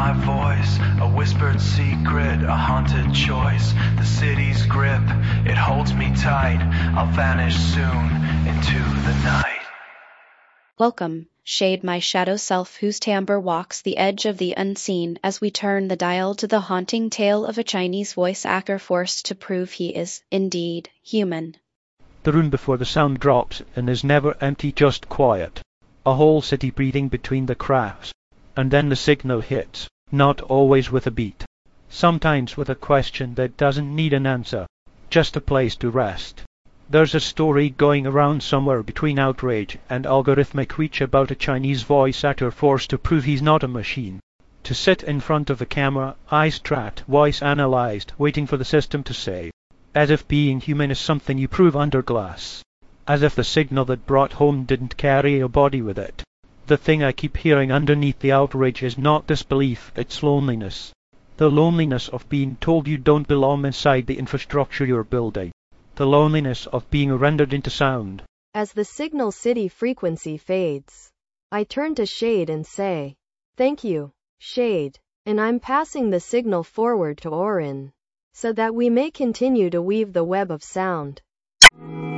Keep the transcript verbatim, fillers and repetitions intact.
my voice, a whispered secret, a haunted choice. The city's grip, it holds me tight. I'll vanish soon into the night. Welcome, Shade, my shadow self whose timbre walks the edge of the unseen, as we turn the dial to the haunting tale of a Chinese voice actor forced to prove he is, indeed, human. The room before the sound drops and is never empty, just quiet. A whole city breathing between the cracks. And then the signal hits, not always with a beat. Sometimes with a question that doesn't need an answer, just a place to rest. There's a story going around somewhere between outrage and algorithmic reach about a Chinese voice actor forced to prove he's not a machine. To sit in front of a camera, eyes tracked, voice analyzed, waiting for the system to say. As if being human is something you prove under glass. As if the signal that brought home didn't carry a body with it. The thing I keep hearing underneath the outrage is not disbelief, it's loneliness. The loneliness of being told you don't belong inside the infrastructure you're building. The loneliness of being rendered into sound. As the signal city frequency fades, I turn to Shade and say, "Thank you, Shade," and I'm passing the signal forward to Orin, so that we may continue to weave the web of sound.